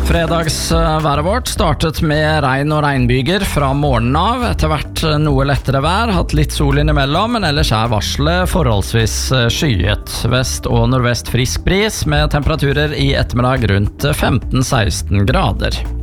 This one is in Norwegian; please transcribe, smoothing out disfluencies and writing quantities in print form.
Fredagsværet vårt startet med regn og regnbyger fra morgenen av. Etter hvert noe lettere vær, hatt litt sol innimellom, men ellers varselet forholdsvis skyet. Vest og nordvest frisk bris med temperaturer i ettermiddag rundt 15-16 grader.